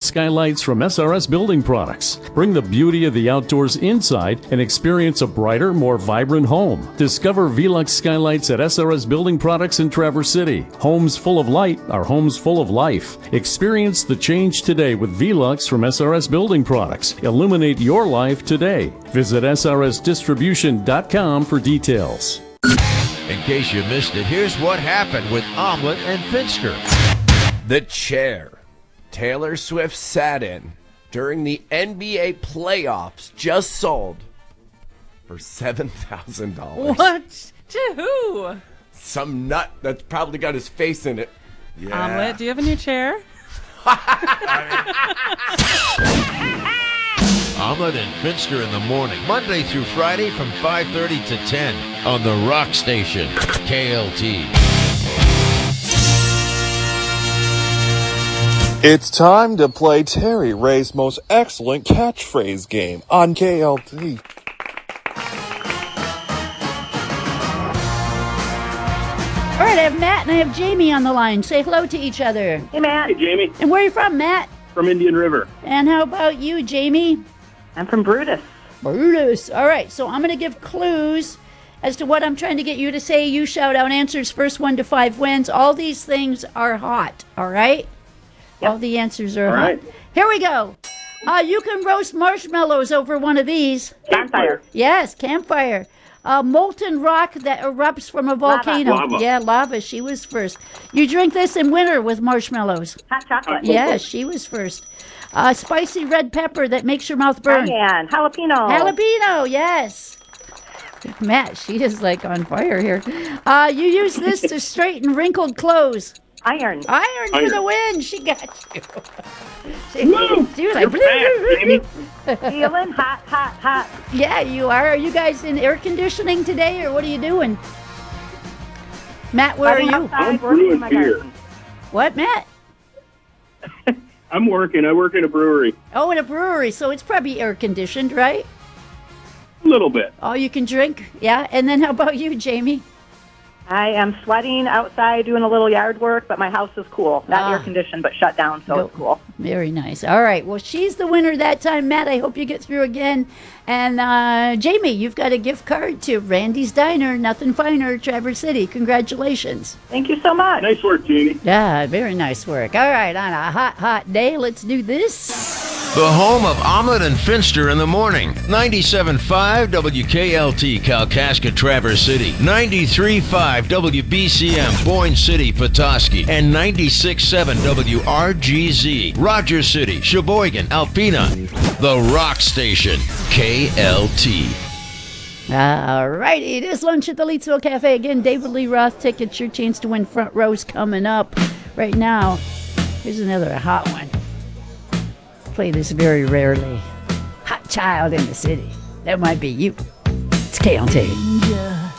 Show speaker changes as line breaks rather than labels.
skylights from SRS Building Products. Bring the beauty of the outdoors inside and experience a brighter, more vibrant home. Discover Velux skylights at SRS Building Products in Traverse City. Homes full of light are homes full of life. Experience the change today with Velux from SRS Building Products. Illuminate your life today. Visit srsdistribution.com for details.
In case you missed it, here's what happened with Omelet and Finster.
The chair Taylor Swift sat in during the NBA playoffs just sold for $7,000.
What? To who?
Some nut that's probably got his face in it. Yeah.
Omelet, do you have a new chair?
Omelet and Finster in the morning, Monday through Friday from 5:30 to 10 on the Rock Station, KLT.
It's time to play Terry Ray's most excellent catchphrase game on KLT.
All right, I have Matt and I have Jamie on the line. Say hello to each other.
Hey, Matt.
Hey, Jamie.
And where are you from, Matt?
From Indian River.
And how about you, Jamie?
I'm from Brutus.
Brutus. All right, so I'm going to give clues as to what I'm trying to get you to say. You shout out answers. First 1 to 5 wins. All these things are hot, all right? Yep. All the answers are hot.
Right.
Here we go. You can roast marshmallows over one of these.
Campfire.
Yes, campfire. Molten rock that erupts from a volcano.
Lava.
Yeah, lava. She was first. You drink this in winter with marshmallows.
Hot chocolate.
Yeah, she was first. Spicy red pepper that makes your mouth burn.
Cayenne. Jalapeno.
Jalapeno, yes. Matt, she is like on fire here. You use this to straighten wrinkled clothes.
Iron.
Iron for the win. She got you. she was like,
Feeling hot, hot, hot.
Yeah, you are. Are you guys in air conditioning today, or what are you doing? Matt, where are you?
I'm brewing beer.
What, Matt?
I'm working. I work in a brewery.
Oh, in a brewery, so it's probably air conditioned, right?
A little bit.
Oh, you can drink? Yeah. And then how about you, Jamie?
I am sweating outside doing a little yard work, but my house is cool. Not air conditioned, but shut down, so it's cool.
Very nice. All right. Well, she's the winner that time. Matt, I hope you get through again. And Jamie, you've got a gift card to Randy's Diner, Nothing Finer, Traverse City. Congratulations.
Thank you so much.
Nice work, Jamie.
Yeah, very nice work. All right. On a hot, hot day, let's do this.
The home of Omelet and Finster in the morning. 97.5 WKLT, Kalkaska, Traverse City. 93.5 WBCM, Boyne City, Petoskey. And 96.7 WRGZ, Rogers City, Sheboygan, Alpena. The Rock Station, KLT.
All righty. It is lunch at the Leetsville Cafe. Again, David Lee Roth tickets. Your chance to win front rows coming up right now. Here's another hot one. Play this very rarely. Hot child in the city. That might be you. It's KLT.